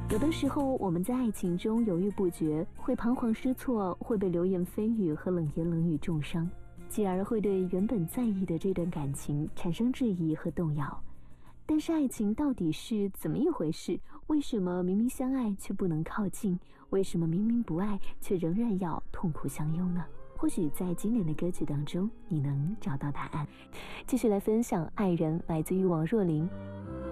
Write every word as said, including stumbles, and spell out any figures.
有的时候我们在爱情中犹豫不决，会彷徨失措，会被流言蜚语和冷言冷语重伤，继而会对原本在意的这段感情产生质疑和动摇。但是爱情到底是怎么一回事？为什么明明相爱却不能靠近？为什么明明不爱却仍然要痛苦相拥呢？或许在经典的歌曲当中你能找到答案。继续来分享《爱人》，来自于王若琳。